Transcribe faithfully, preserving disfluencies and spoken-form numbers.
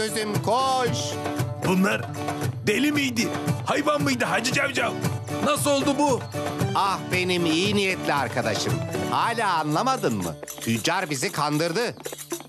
gözüm koş. Bunlar deli miydi? Hayvan mıydı Hacı Cavcav? Nasıl oldu bu? Ah benim iyi niyetli arkadaşım. Hala anlamadın mı? Tüccar bizi kandırdı.